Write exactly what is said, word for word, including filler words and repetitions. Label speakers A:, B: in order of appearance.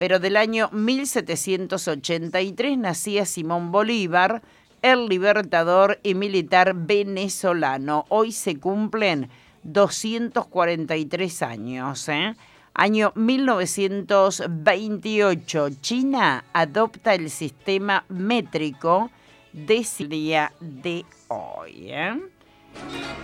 A: pero del año mil setecientos ochenta y tres nacía Simón Bolívar, el libertador y militar venezolano. Hoy se cumplen doscientos cuarenta y tres años. ¿eh? Año mil novecientos veintiocho, China adopta el sistema métrico de día de hoy. ¿eh?